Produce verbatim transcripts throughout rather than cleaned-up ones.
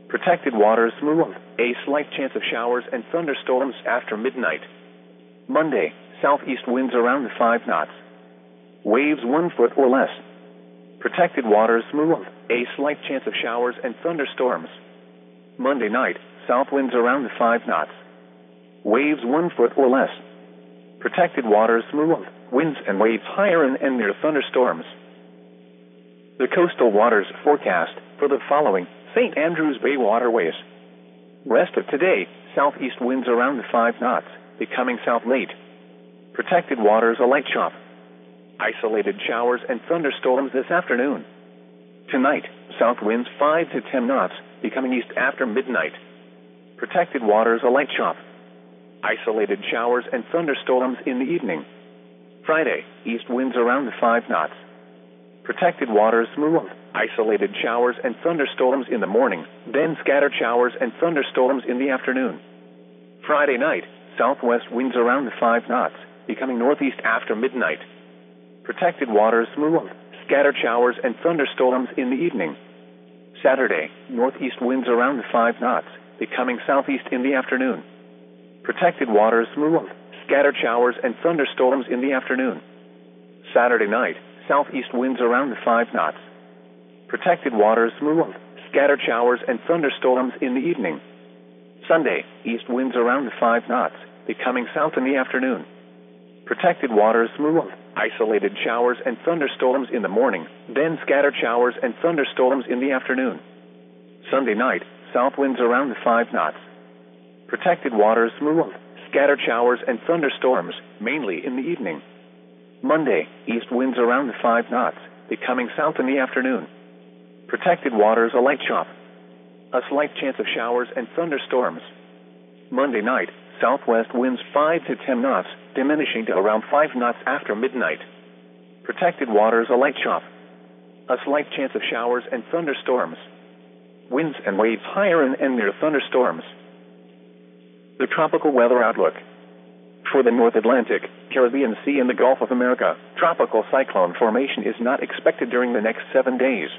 Protected waters smooth. A slight chance of showers and thunderstorms after midnight. Monday, southeast winds around five knots. Waves one foot or less. Protected waters smooth. A slight chance of showers and thunderstorms. Monday night, south winds around five knots. Waves one foot or less. Protected waters smooth. Winds and waves higher and, and near thunderstorms. The coastal waters forecast for the following Saint Andrews Bay waterways. Rest of today, southeast winds around five knots, becoming south late. Protected waters a light chop. Isolated showers and thunderstorms this afternoon. Tonight, south winds five to ten knots, becoming east after midnight. Protected waters a light chop. Isolated showers and thunderstorms in the evening. Friday, east winds around five knots. Protected waters smooth. Isolated showers and thunderstorms in the morning, then scattered showers and thunderstorms in the afternoon. Friday night, southwest winds around five knots, becoming northeast after midnight. Protected waters smooth. Scattered showers and thunderstorms in the evening. Saturday, northeast winds around five knots, becoming southeast in the afternoon. Protected waters smooth. Scattered showers and thunderstorms in the afternoon. Saturday night, southeast winds around five knots. Protected waters smooth. Scattered showers and thunderstorms in the evening. Sunday, east winds around five knots, becoming south in the afternoon. Protected waters smooth. Isolated showers and thunderstorms in the morning, then scattered showers and thunderstorms in the afternoon. Sunday night, south winds around five knots. Protected waters smooth. Scattered showers and thunderstorms, mainly in the evening. Monday, east winds around five knots, becoming south in the afternoon. Protected waters a light chop. A slight chance of showers and thunderstorms. Monday night, southwest winds five to ten knots, diminishing to around five knots after midnight. Protected waters a light chop. A slight chance of showers and thunderstorms. Winds and waves higher and, and near thunderstorms. The tropical weather outlook. For the North Atlantic, Caribbean Sea and the Gulf of America, tropical cyclone formation is not expected during the next seven days.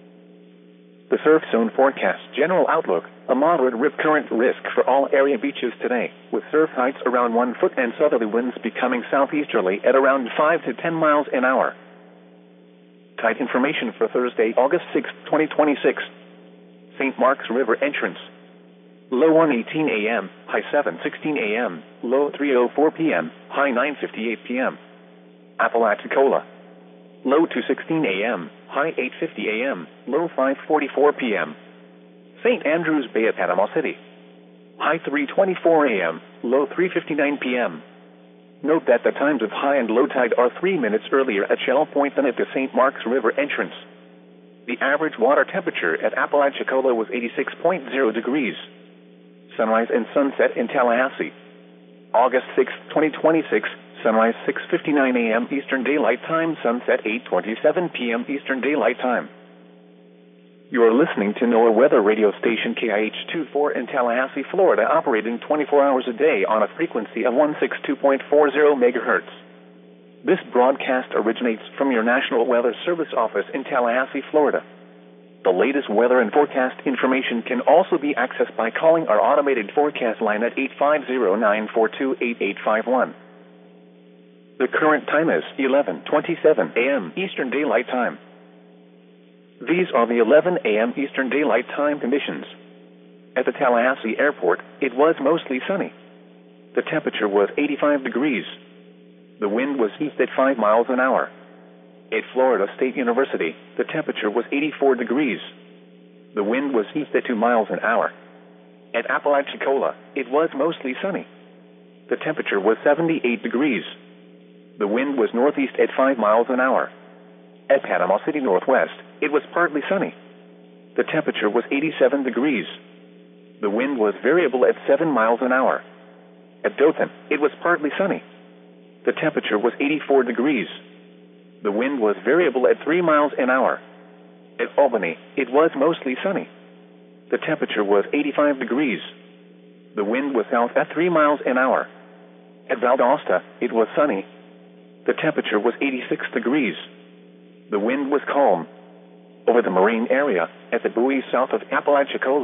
The surf zone forecast general outlook, a moderate rip current risk for all area beaches today, with surf heights around one foot and southerly winds becoming southeasterly at around five to ten miles an hour. Tide information for Thursday, August sixth, twenty twenty-six. Saint Mark's River entrance. Low one eighteen a m, high seven sixteen a m, low three oh four p m, high nine fifty-eight p m Apalachicola. Low two sixteen a m, high eight fifty a m, low five forty-four p m Saint Andrews Bay at Panama City. High three twenty-four a m, low three fifty-nine p m Note that the times of high and low tide are three minutes earlier at Shell Point than at the Saint Mark's River entrance. The average water temperature at Apalachicola was eighty-six point zero degrees. Sunrise and sunset in Tallahassee. August sixth, twenty twenty-six, sunrise six fifty-nine a m Eastern Daylight Time, sunset eight twenty-seven p m Eastern Daylight Time. You are listening to NOAA weather radio station K I H twenty-four in Tallahassee, Florida, operating twenty-four hours a day on a frequency of one sixty-two point four zero megahertz. This broadcast originates from your National Weather Service office in Tallahassee, Florida. The latest weather and forecast information can also be accessed by calling our automated forecast line at eight five zero, nine four two, eight eight five one. The current time is eleven twenty-seven a m Eastern Daylight Time. These are the eleven a m Eastern Daylight Time conditions. At the Tallahassee Airport, it was mostly sunny. The temperature was eighty-five degrees. The wind was east at five miles an hour. At Florida State University, the temperature was eighty-four degrees. The wind was east at two miles an hour. At Apalachicola, it was mostly sunny. The temperature was seventy-eight degrees. The wind was northeast at five miles an hour. At Panama City Northwest, it was partly sunny. The temperature was eighty-seven degrees. The wind was variable at seven miles an hour. At Dothan, it was partly sunny. The temperature was eighty-four degrees. The wind was variable at three miles an hour. At Albany, it was mostly sunny. The temperature was eighty-five degrees. The wind was south at three miles an hour. At Valdosta, it was sunny. The temperature was eighty-six degrees. The wind was calm. Over the marine area, at the buoy south of Apalachicola,